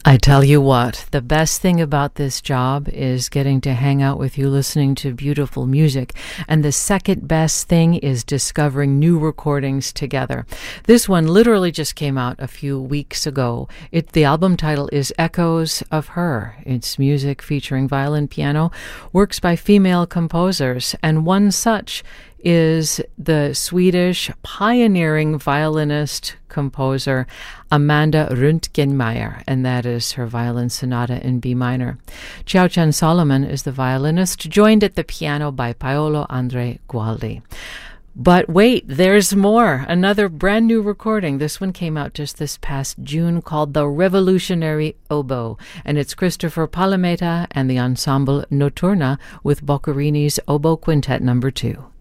I tell you what, the best thing about this job is getting to hang out with you listening to beautiful music. And the second best thing is discovering new recordings together. This one literally just came out a few weeks ago. The album title is Echoes of Her. It's music featuring violin, piano, works by female composers. And one such is the Swedish pioneering violinist composer Amanda Röntgenmeier, and that is her violin sonata in B minor. Ciao-Chan Solomon is the violinist, joined at the piano by Paolo Andre Gualdi. But wait, there's more. Another brand new recording. This one came out just this past June, called The Revolutionary Oboe. And it's Christopher Palameta and the ensemble Notturna with Boccherini's Oboe Quintet No. 2.